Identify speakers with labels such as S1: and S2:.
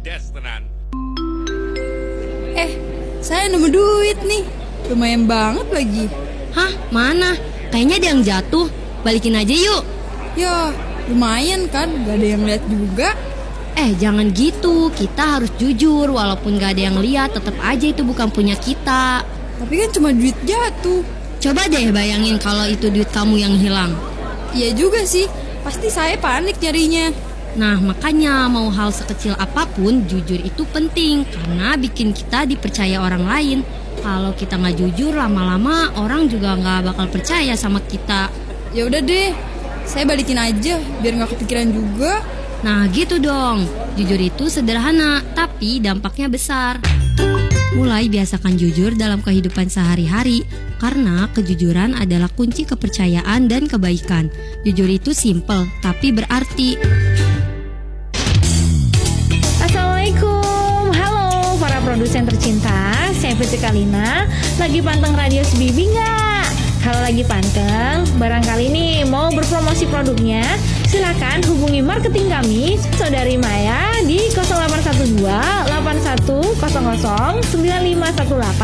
S1: Des tenan.
S2: Saya nemu duit nih. Lumayan banget lagi.
S3: Hah, mana? Kayaknya ada yang jatuh. Balikin aja yuk.
S2: Ya, lumayan kan, gak ada yang lihat juga.
S3: Jangan gitu. Kita harus jujur. Walaupun gak ada yang lihat, tetap aja itu bukan punya kita.
S2: Tapi kan cuma duit jatuh.
S3: Coba deh bayangin kalau itu duit kamu yang hilang.
S2: Iya juga sih, pasti saya panik nyarinya.
S3: Nah, makanya mau hal sekecil apapun, jujur itu penting. Karena bikin kita dipercaya orang lain. Kalau kita gak jujur, lama-lama orang juga gak bakal percaya sama kita.
S2: Ya udah deh, saya balikin aja biar gak kepikiran juga.
S3: Nah gitu dong. Jujur itu sederhana, tapi dampaknya besar. Mulai biasakan jujur dalam kehidupan sehari-hari. Karena kejujuran adalah kunci kepercayaan dan kebaikan. Jujur itu simple, tapi berarti.
S4: Assalamualaikum, halo para produsen tercinta. Saya Fitri Kalina. Lagi panteng radio Sebibi nggak? Kalau lagi panteng, barangkali nih mau berpromosi produknya, silakan hubungi marketing kami, Saudari Maya di 0812 8100 9518.